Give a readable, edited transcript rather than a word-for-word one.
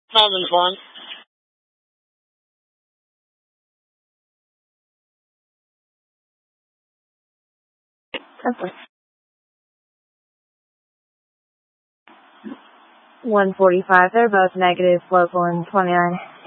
Melvin's one. Okay. 145, they're both negative, local and 29.